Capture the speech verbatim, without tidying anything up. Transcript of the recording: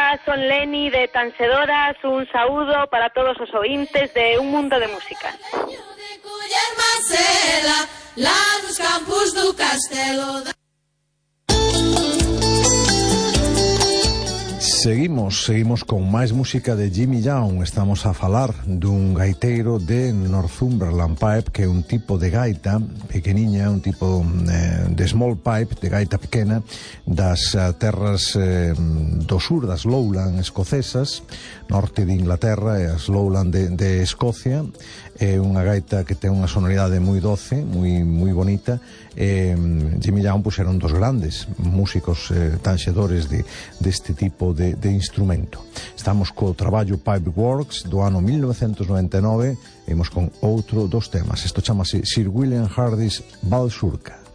Hola, son Leni de Tansedoras, un saúdo para todos os ointes de Un Mundo de Música. Lá nos campos do castelo da... Seguimos, seguimos con máis música de Jimmy Young. Estamos a falar dun gaiteiro de Northumberland Pipe, que é un tipo de gaita pequeniña, un tipo eh, de small pipe, de gaita pequena, das uh, terras eh, do sur, das Lowland escocesas, norte de Inglaterra e as Lowland de, de Escocia. É unha gaita que ten unha sonoridade moi doce, moi moi bonita. Eh, Jimmy Young pues, era un dos grandes músicos eh, tanxedores de, deste tipo de, de instrumento. Estamos co traballo Pipe Works do ano mil novecentos noventa e nove. Imos con outro dos temas. Isto chamase Sir William Hardy's Balsurca.